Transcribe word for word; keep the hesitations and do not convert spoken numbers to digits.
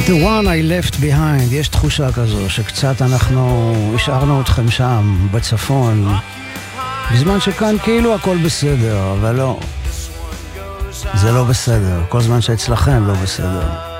The one I left behind, יש תחושה כזו שקצת אנחנו השארנו אתכם שם בצפון בזמן שכאן כאילו הכל בסדר, אבל לא, זה לא בסדר, כל זמן שאצלכם לא בסדר.